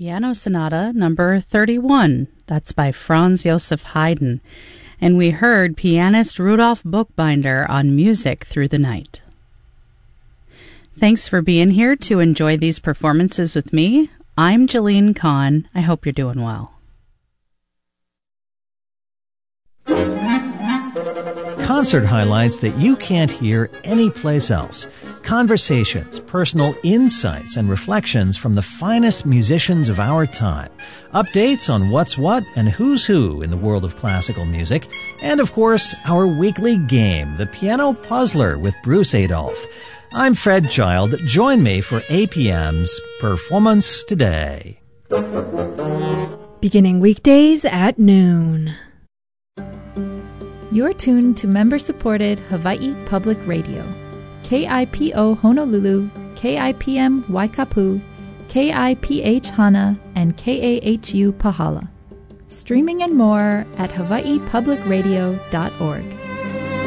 Piano Sonata number 31. That's by Franz Joseph Haydn. And we heard pianist Rudolf Buchbinder on Music Through the Night. Thanks for being here to enjoy these performances with me. I'm Jeline Kahn. I hope you're doing well. Concert highlights that you can't hear anyplace else. Conversations, personal insights, and reflections from the finest musicians of our time. Updates on what's what and who's who in the world of classical music. And, of course, our weekly game, the Piano Puzzler with Bruce Adolphe. I'm Fred Child. Join me for APM's Performance Today. Beginning weekdays at noon. You're tuned to member-supported Hawaii Public Radio. KIPO Honolulu, KIPM Waikapu, KIPH Hana, and KAHU Pahala. Streaming and more at hawaiipublicradio.org.